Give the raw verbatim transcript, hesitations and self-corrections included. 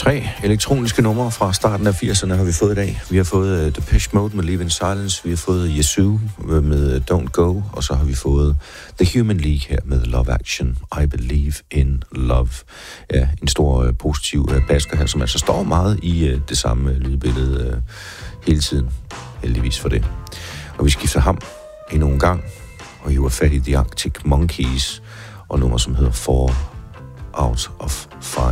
Tre elektroniske numre fra starten af firserne har vi fået i dag. Vi har fået uh, Depeche Mode med Live in Silence, vi har fået Yazoo med uh, Don't Go, og så har vi fået The Human League her med Love Action, I Believe in Love. Ja, en stor uh, positiv uh, basker her, som altså står meget i uh, det samme uh, lydbillede uh, hele tiden. Heldigvis for det. Og vi skifter ham endnu en gang, og hiver fat i The Arctic Monkeys, og nummer som hedder Four Out of Five.